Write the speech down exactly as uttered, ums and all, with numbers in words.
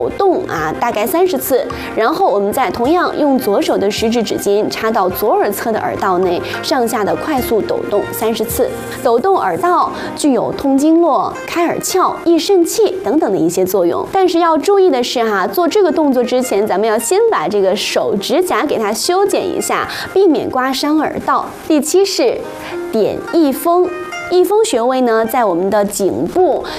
抖动啊，大概三十次，然后我们再同样用左手的食指指尖插到左耳侧的耳道内，上下的快速抖动三十次。抖动耳道具有通经络、开耳窍、益肾气等等的一些作用。但是要注意的是哈，做这个动作之前，咱们要先把这个手指甲给它修剪一下，避免刮伤耳道。第七是点翳风。翳风穴位呢，在我们的颈部